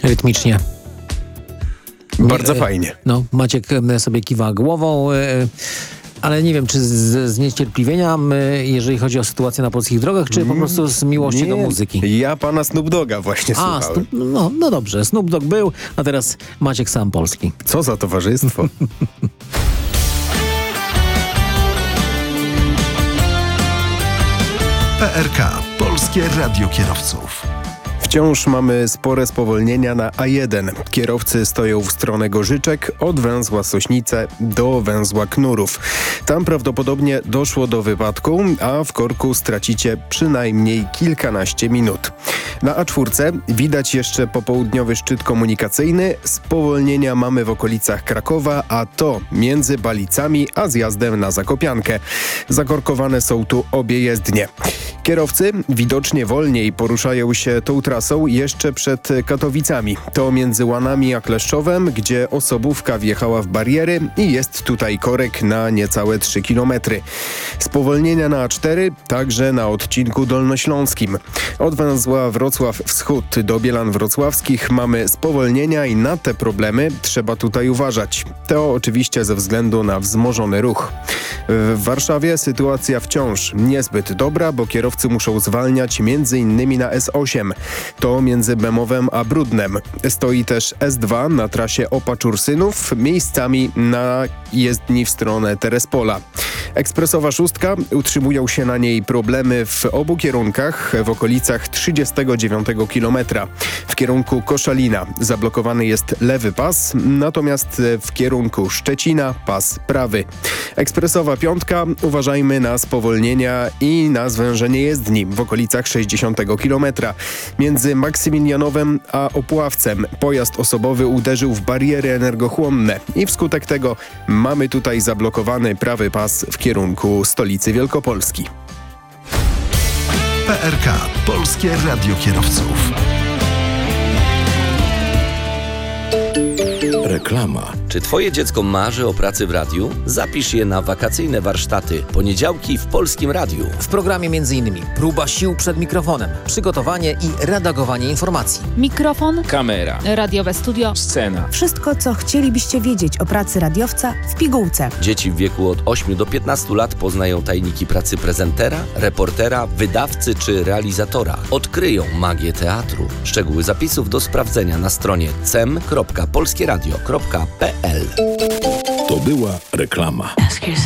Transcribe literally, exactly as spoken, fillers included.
rytmicznie. Bardzo Nie, fajnie. No, Maciek sobie kiwa głową, ale nie wiem, czy z, z niecierpliwienia, jeżeli chodzi o sytuację na polskich drogach, czy po prostu z miłości Nie, do muzyki? Ja pana Snoop Dogga właśnie A, słuchałem. Snoop, no, no dobrze, Snoop Dogg był, a teraz Maciek sam polski. Co za towarzystwo. P R K. Polskie Radio Kierowców. Wciąż mamy spore spowolnienia na A jeden. Kierowcy stoją w stronę Gorzyczek od węzła Sośnice do węzła Knurów. Tam prawdopodobnie doszło do wypadku, a w korku stracicie przynajmniej kilkanaście minut. Na A cztery widać jeszcze popołudniowy szczyt komunikacyjny. Spowolnienia mamy w okolicach Krakowa, a to między Balicami a zjazdem na Zakopiankę. Zakorkowane są tu obie jezdnie. Kierowcy widocznie wolniej poruszają się tą trasą jeszcze przed Katowicami. To między Łanami a Kleszczowem, gdzie osobówka wjechała w bariery i jest tutaj korek na niecałe trzy kilometry. Spowolnienia na A cztery także na odcinku dolnośląskim. Od węzła Wrocław Wschód do Bielan Wrocławskich mamy spowolnienia i na te problemy trzeba tutaj uważać. To oczywiście ze względu na wzmożony ruch. W Warszawie sytuacja wciąż niezbyt dobra, bo kierowcy muszą zwalniać między innymi na S osiem. To między Bemowem a Brudnem. Stoi też S dwa na trasie Opacz-Ursynów, miejscami na jezdni w stronę Terespola. Ekspresowa szóstka, utrzymują się na niej problemy w obu kierunkach w okolicach trzydziestego dziewiątego kilometra. W kierunku Koszalina zablokowany jest lewy pas, natomiast w kierunku Szczecina pas prawy. Ekspresowa piątka, uważajmy na spowolnienia i na zwężenie jezdni w okolicach sześćdziesiątego kilometra. Między Maksymilianowem a Opławcem pojazd osobowy uderzył w bariery energochłonne i wskutek tego mamy tutaj zablokowany prawy pas w kierunku stolicy Wielkopolski. P R K. Polskie Radio Kierowców. Reklama. Czy twoje dziecko marzy o pracy w radiu? Zapisz je na wakacyjne warsztaty poniedziałki w Polskim Radiu. W programie m.in. próba sił przed mikrofonem, przygotowanie i redagowanie informacji. Mikrofon, kamera, radiowe studio, scena. Wszystko, co chcielibyście wiedzieć o pracy radiowca w pigułce. Dzieci w wieku od ośmiu do piętnastu lat poznają tajniki pracy prezentera, reportera, wydawcy czy realizatora. Odkryją magię teatru. Szczegóły zapisów do sprawdzenia na stronie cem kropka polskieradio kropka p l. To była reklama.